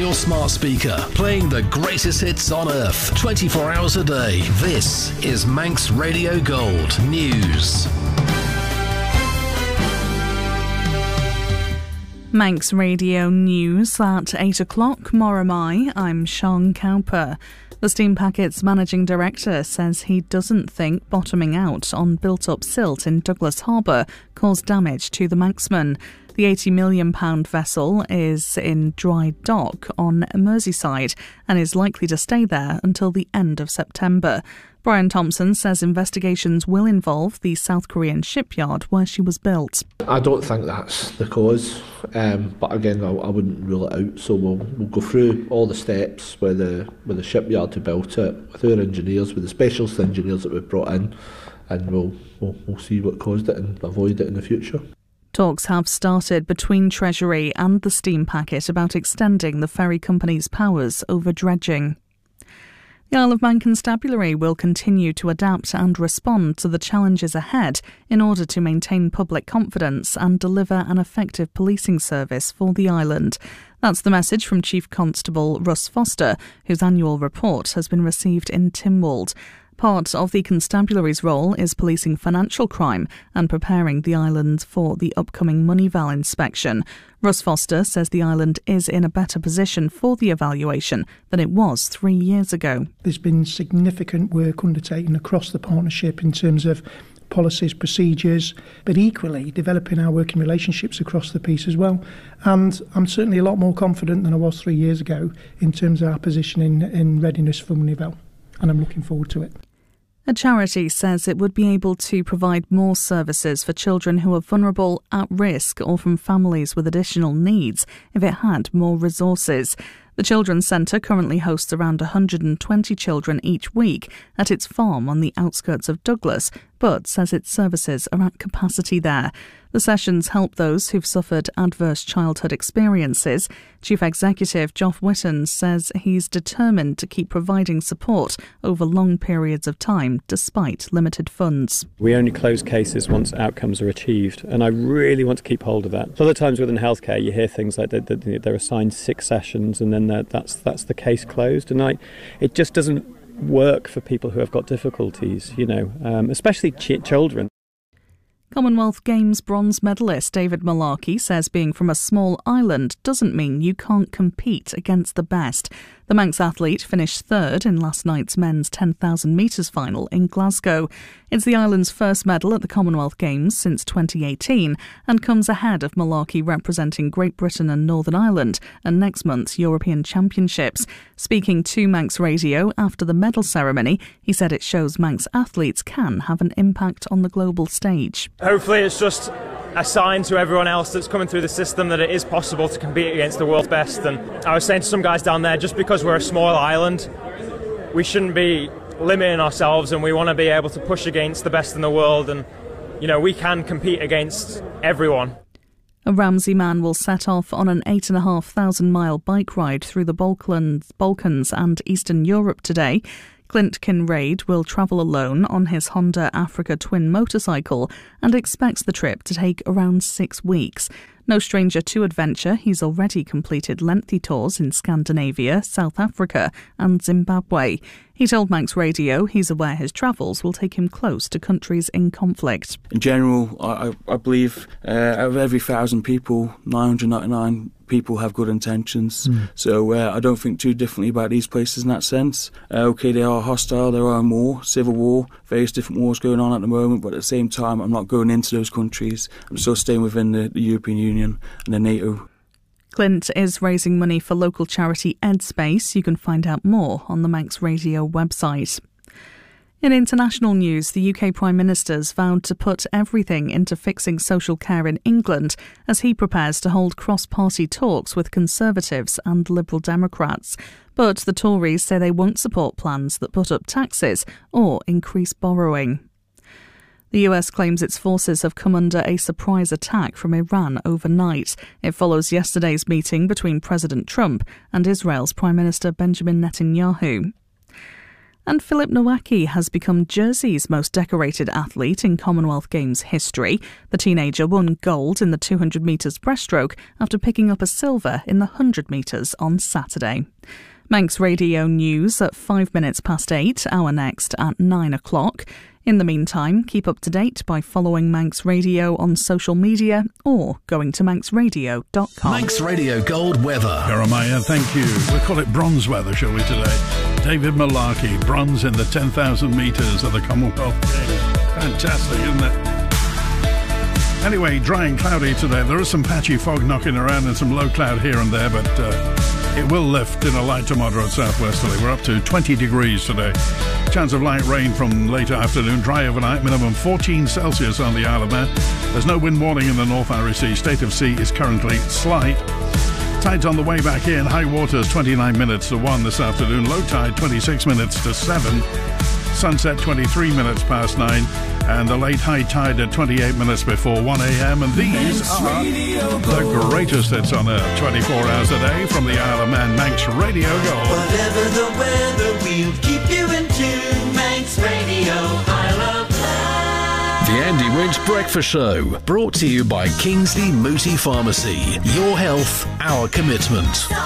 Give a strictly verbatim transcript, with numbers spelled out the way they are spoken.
your smart speaker, playing the greatest hits on earth, twenty-four hours a day. This is Manx Radio Gold News. Manx Radio News at eight o'clock. Moramai, I'm Sean Cowper. The Steam Packet's managing director says he doesn't think bottoming out on built-up silt in Douglas Harbour caused damage to the Manxman. The eighty million pound vessel is in dry dock on Merseyside and is likely to stay there until the end of September. Brian Thompson says investigations will involve the South Korean shipyard where she was built. I don't think that's the cause, um, but again, I, I wouldn't rule it out. So we'll we'll go through all the steps with the with the shipyard who built it, with our engineers, with the specialist engineers that we've brought in, and we'll we'll, we'll see what caused it and avoid it in the future. Talks have started between Treasury and the Steam Packet about extending the ferry company's powers over dredging. The Isle of Man Constabulary will continue to adapt and respond to the challenges ahead in order to maintain public confidence and deliver an effective policing service for the island. That's the message from Chief Constable Russ Foster, whose annual report has been received in Tynwald. Part of the constabulary's role is policing financial crime and preparing the island for the upcoming Moneyval inspection. Russ Foster says the island is in a better position for the evaluation than it was three years ago. There's been significant work undertaken across the partnership in terms of policies, procedures, but equally developing our working relationships across the piece as well. And I'm certainly a lot more confident than I was three years ago in terms of our position in, in readiness for Moneyval, and I'm looking forward to it. A charity says it would be able to provide more services for children who are vulnerable, at risk, or from families with additional needs if it had more resources. The Children's Centre currently hosts around one hundred twenty children each week at its farm on the outskirts of Douglas, but says its services are at capacity there. The sessions help those who've suffered adverse childhood experiences. Chief Executive Geoff Whitten says he's determined to keep providing support over long periods of time despite limited funds. We only close cases once outcomes are achieved, and I really want to keep hold of that. So other times within healthcare you hear things like that, that they're assigned six sessions and then that's that's the case closed, and I, it just doesn't work for people who have got difficulties, you know, um, especially ch- children. Commonwealth Games bronze medalist David Malarkey says being from a small island doesn't mean you can't compete against the best. The Manx athlete finished third in last night's men's ten thousand metres final in Glasgow. It's the island's first medal at the Commonwealth Games since twenty eighteen and comes ahead of Malarkey representing Great Britain and Northern Ireland and next month's European Championships. Speaking to Manx Radio after the medal ceremony, he said it shows Manx athletes can have an impact on the global stage. Hopefully it's just a sign to everyone else that's coming through the system that it is possible to compete against the world's best. And I was saying to some guys down there, just because we're a small island, we shouldn't be limiting ourselves, and we want to be able to push against the best in the world, and you know, we can compete against everyone. A Ramsey man will set off on an eight and a half thousand mile bike ride through the Balkans, Balkans and Eastern Europe today. Clint Kinraid will travel alone on his Honda Africa twin motorcycle and expects the trip to take around six weeks. No stranger to adventure, he's already completed lengthy tours in Scandinavia, South Africa and Zimbabwe. He told Manx Radio he's aware his travels will take him close to countries in conflict. In general, I, I believe uh, out of every thousand people, nine hundred ninety-nine people have good intentions. Mm. So uh, I don't think too differently about these places in that sense. Uh, okay, they are hostile, there are more, civil war, various different wars going on at the moment, but at the same time I'm not going into those countries. I'm still staying within the, the European Union and the NATO. Clint is raising money for local charity EdSpace. You can find out more on the Manx Radio website. In international news, the U K Prime Minister's vowed to put everything into fixing social care in England as he prepares to hold cross-party talks with Conservatives and Liberal Democrats. But the Tories say they won't support plans that put up taxes or increase borrowing. The U S claims its forces have come under a surprise attack from Iran overnight. It follows yesterday's meeting between President Trump and Israel's Prime Minister Benjamin Netanyahu. And Philip Nowacki has become Jersey's most decorated athlete in Commonwealth Games history. The teenager won gold in the two hundred metres breaststroke after picking up a silver in the one hundred metres on Saturday. Manx Radio News at five minutes past eight, our next at nine o'clock. In the meantime, keep up to date by following Manx Radio on social media or going to manx radio dot com. Manx Radio Gold weather. Jeremiah, thank you. We'll call it bronze weather, shall we, today? David Malarkey, bronze in the ten thousand metres of the Commonwealth Games. Fantastic, isn't it? Anyway, dry and cloudy today. There is some patchy fog knocking around and some low cloud here and there, but uh, it will lift in a light to moderate southwesterly. We're up to twenty degrees today. Chance of light rain from later afternoon. Dry overnight, minimum fourteen Celsius on the Isle of Man. There's no wind warning in the North Irish Sea. State of sea is currently slight. Tide's on the way back in. High water's twenty-nine minutes to one this afternoon. Low tide twenty-six minutes to seven. Sunset twenty-three minutes past nine. And the late high tide at twenty-eight minutes before one a.m. And these are the greatest hits on Earth, twenty-four hours a day from the Isle of Man. Manx Radio Gold. Whatever the weather, we'll keep you in tune. Manx Radio, Isle of Man. The Andy Winch Breakfast Show, brought to you by Kingsley Mooti Pharmacy. Your health, our commitment.